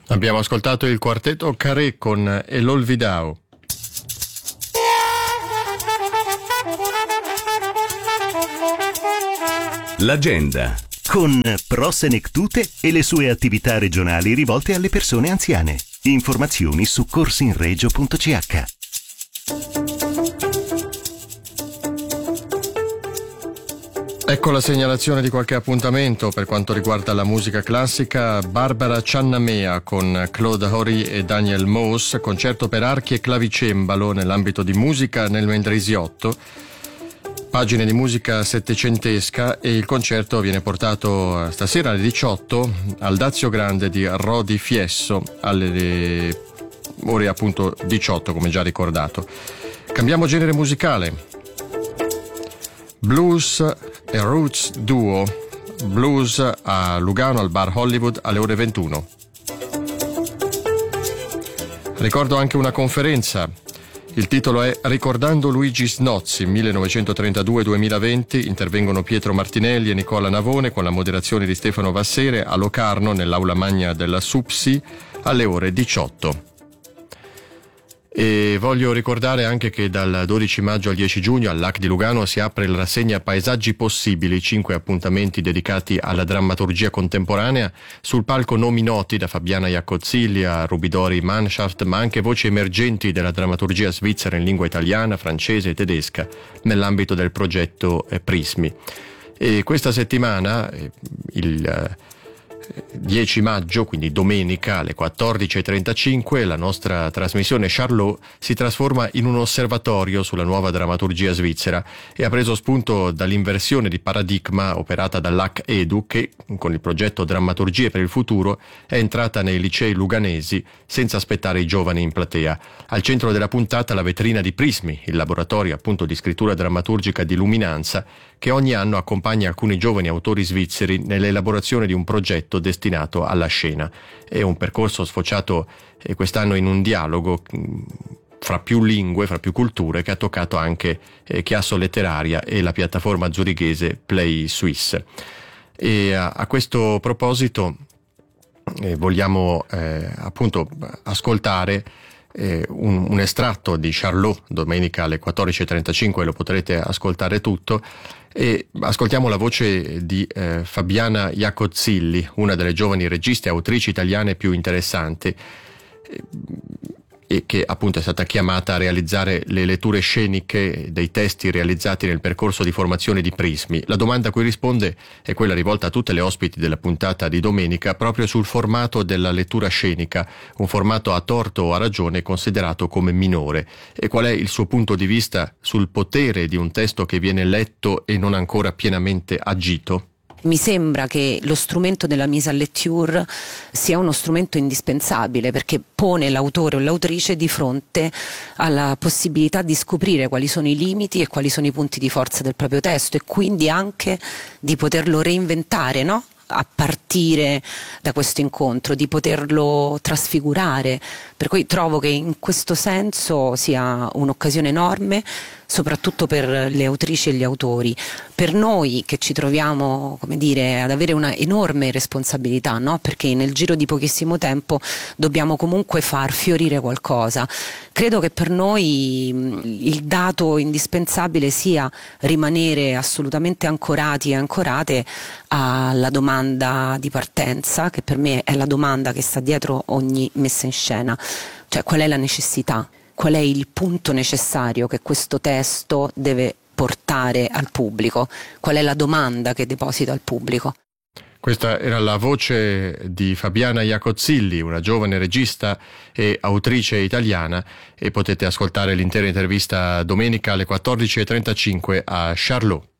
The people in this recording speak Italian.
Abbiamo ascoltato il quartetto Carré con El Olvidao. L'agenda con Pro Senectute e le sue attività regionali rivolte alle persone anziane. Informazioni su corsinregio.ch. Ecco la segnalazione di qualche appuntamento per quanto riguarda la musica classica. Barbara Ciannamea con Claude Horry e Daniel Moos, concerto per archi e clavicembalo nell'ambito di musica nel Mendrisiotto. Pagine di musica settecentesca, e il concerto viene portato stasera alle 18 al Dazio Grande di Rodi Fiesso alle ore appunto 18, come già ricordato. Cambiamo genere musicale. Blues e Roots Duo, blues a Lugano al Bar Hollywood alle ore 21. Ricordo anche una conferenza. Il titolo è Ricordando Luigi Snozzi, 1932-2020. Intervengono Pietro Martinelli e Nicola Navone con la moderazione di Stefano Vassere a Locarno nell'aula magna della SUPSI alle ore 18. E voglio ricordare anche che dal 12 maggio al 10 giugno al LAC di Lugano si apre la rassegna Paesaggi Possibili, 5 appuntamenti dedicati alla drammaturgia contemporanea, sul palco nomi noti da Fabiana Iaccozzilli a Rubidori Manshaft, ma anche voci emergenti della drammaturgia svizzera in lingua italiana, francese e tedesca nell'ambito del progetto Prismi. E questa settimana, il 10 maggio, quindi domenica alle 14.35, la nostra trasmissione Charlot si trasforma in un osservatorio sulla nuova drammaturgia svizzera e ha preso spunto dall'inversione di paradigma operata dall'AC Edu, che con il progetto Drammaturgie per il futuro è entrata nei licei luganesi senza aspettare i giovani in platea. Al centro della puntata la vetrina di Prismi, il laboratorio appunto di scrittura drammaturgica di Luminanza, che ogni anno accompagna alcuni giovani autori svizzeri nell'elaborazione di un progetto destinato alla scena. È un percorso sfociato quest'anno in un dialogo fra più lingue, fra più culture, che ha toccato anche Chiasso Letteraria e la piattaforma zurighese Play Suisse. E a questo proposito vogliamo appunto ascoltare un estratto di Charlot domenica alle 14.35, lo potrete ascoltare tutto, e ascoltiamo la voce di Fabiana Iaccozzilli, una delle giovani registe e autrici italiane più interessanti, e che appunto è stata chiamata a realizzare le letture sceniche dei testi realizzati nel percorso di formazione di Prismi. La domanda a cui risponde è quella rivolta a tutte le ospiti della puntata di domenica, proprio sul formato della lettura scenica, un formato a torto o a ragione considerato come minore. E qual è il suo punto di vista sul potere di un testo che viene letto e non ancora pienamente agito? Mi sembra che lo strumento della mise en lecture sia uno strumento indispensabile, perché pone l'autore o l'autrice di fronte alla possibilità di scoprire quali sono i limiti e quali sono i punti di forza del proprio testo, e quindi anche di poterlo reinventare, no? A partire da questo incontro, di poterlo trasfigurare. Per cui trovo che in questo senso sia un'occasione enorme, soprattutto per le autrici e gli autori. Per noi che ci troviamo, come dire, ad avere una enorme responsabilità, no? Perché nel giro di pochissimo tempo dobbiamo comunque far fiorire qualcosa. Credo che per noi il dato indispensabile sia rimanere assolutamente ancorati e ancorate alla domanda di partenza, che per me è la domanda che sta dietro ogni messa in scena. Cioè, qual è la necessità? Qual è il punto necessario che questo testo deve portare al pubblico? Qual è la domanda che deposita al pubblico? Questa era la voce di Fabiana Iaccozzilli, una giovane regista e autrice italiana, e potete ascoltare l'intera intervista domenica alle 14.35 a Charlot.